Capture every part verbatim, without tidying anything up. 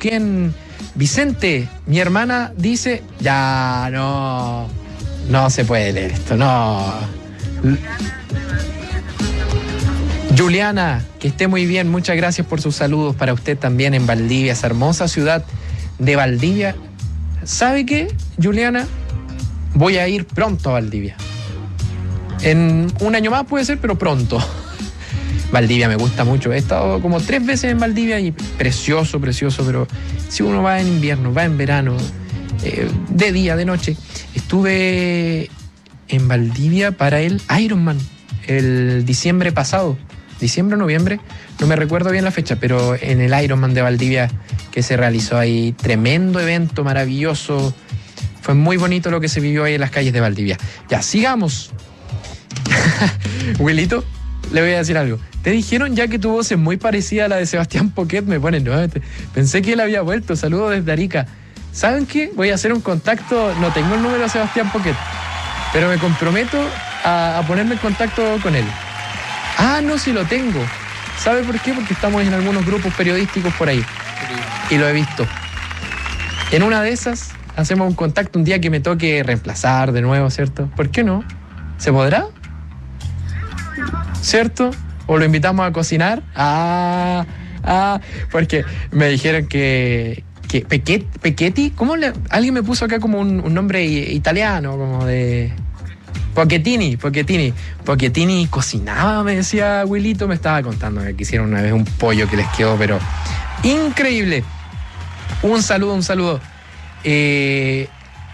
Neuquén. Vicente, mi hermana dice, ya, no, no se puede leer esto, no. Juliana, que esté muy bien, muchas gracias por sus saludos para usted también en Valdivia, esa hermosa ciudad de Valdivia. ¿Sabe qué, Juliana? Voy a ir pronto a Valdivia. En un año más puede ser, pero pronto. Valdivia me gusta mucho. He estado como tres veces en Valdivia y precioso, precioso, pero si uno va en invierno, va en verano, eh, de día, de noche. Estuve en Valdivia para el Ironman el diciembre pasado. Diciembre o noviembre, no me recuerdo bien la fecha, pero en el Ironman de Valdivia que se realizó ahí, tremendo evento, maravilloso. Fue muy bonito lo que se vivió ahí en las calles de Valdivia. Ya, sigamos. Wilito, le voy a decir algo. Te dijeron ya que tu voz es muy parecida a la de Sebastián Poquet, me ponen nuevamente. Pensé que él había vuelto, saludos desde Arica. ¿Saben qué? Voy a hacer un contacto, no tengo el número de Sebastián Poquet, pero me comprometo a, a ponerme en contacto con él. Ah, no, sí lo tengo. ¿Sabe por qué? Porque estamos en algunos grupos periodísticos por ahí. Y lo he visto. En una de esas hacemos un contacto un día que me toque reemplazar de nuevo, ¿cierto? ¿Por qué no? ¿Se podrá? ¿Cierto? ¿O lo invitamos a cocinar? Ah, ah, porque me dijeron que... que Pequet, Pequetti, ¿cómo le...? Alguien me puso acá como un, un nombre italiano, como de... Pochettini, Pochettini. Pochettini cocinaba, me decía Wilito, me estaba contando que hicieron una vez un pollo que les quedó, pero increíble. Un saludo, un saludo. Eh...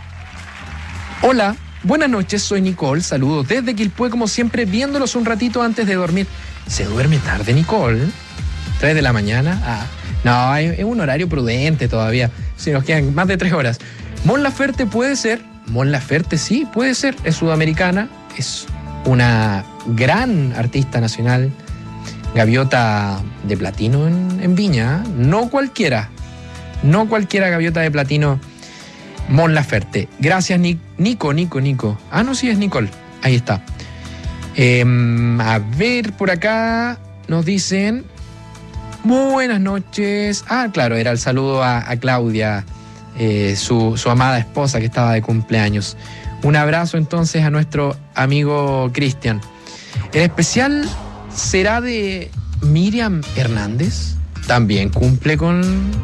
Hola, buenas noches, soy Nicole, saludos desde Quilpué, como siempre, viéndolos un ratito antes de dormir. ¿Se duerme tarde, Nicole? ¿tres de la mañana? Ah, no, es un horario prudente todavía, si nos quedan más de tres horas. Mon Laferte puede ser... Mon Laferte sí, puede ser, es sudamericana, es una gran artista nacional, gaviota de platino en, en Viña, no cualquiera, no cualquiera gaviota de platino, Mon Laferte. Gracias, Nico, Nico, Nico. Ah, no, sí, es Nicole, ahí está. Eh, a ver, por acá nos dicen, buenas noches. Ah, claro, era el saludo a, a Claudia, Eh, su, su amada esposa que estaba de cumpleaños. Un abrazo entonces a nuestro amigo Cristian. El especial será de Miriam Hernández. También cumple con,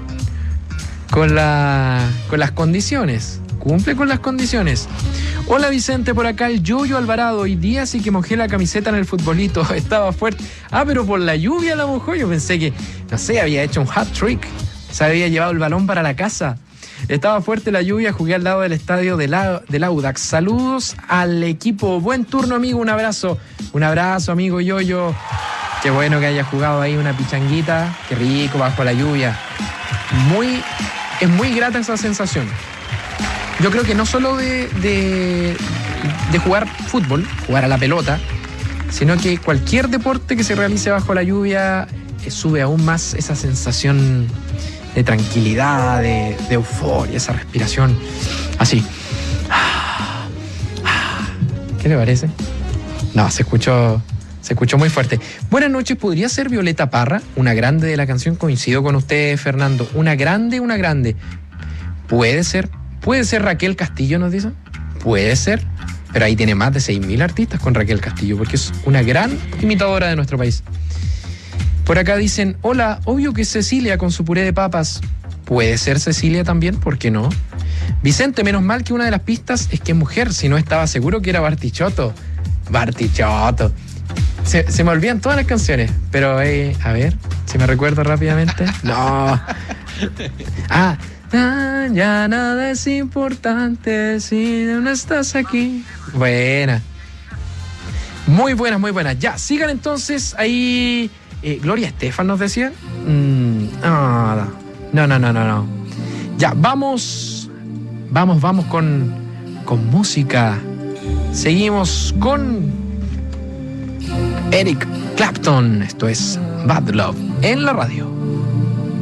con, la, con las condiciones. Cumple con las condiciones. Hola Vicente, por acá el Yoyo Alvarado. Hoy día sí que mojé la camiseta en el futbolito. Estaba fuerte. Ah, pero por la lluvia la mojó. Yo pensé que, no sé, había hecho un hat trick. Se había llevado el balón para la casa. Estaba fuerte la lluvia, jugué al lado del estadio del, del Audax. Saludos al equipo. Buen turno, amigo. Un abrazo. Un abrazo, amigo Yoyo. Qué bueno que haya jugado ahí una pichanguita. Qué rico bajo la lluvia. Muy, es muy grata esa sensación. Yo creo que no solo de, de, de jugar fútbol, jugar a la pelota, sino que cualquier deporte que se realice bajo la lluvia eh, sube aún más esa sensación de tranquilidad, de, de euforia, esa respiración así. ¿Qué le parece? No, se escuchó, se escuchó muy fuerte. Buenas noches, ¿podría ser Violeta Parra? Una grande de la canción, coincido con usted, Fernando. Una grande, una grande. Puede ser, puede ser Raquel Castillo, nos dicen. Puede ser, pero ahí tiene más de seis mil artistas con Raquel Castillo, porque es una gran imitadora de nuestro país. Por acá dicen, hola, obvio que es Cecilia con su puré de papas. Puede ser Cecilia también, ¿por qué no? Vicente, menos mal que una de las pistas es que es mujer, si no estaba seguro que era Bartichotto. Bartichotto. Se, se me olvidan todas las canciones, pero eh, a ver, si me recuerdo rápidamente. No. Ah, ya nada es importante si no estás aquí. Buena. Muy buenas, muy buenas. Ya, sigan entonces ahí. Eh, Gloria Estefan nos decía. Mm, no, no, no, no, no, no. Ya, vamos, vamos, vamos con, con música. Seguimos con Eric Clapton. Esto es Bad Love en la radio.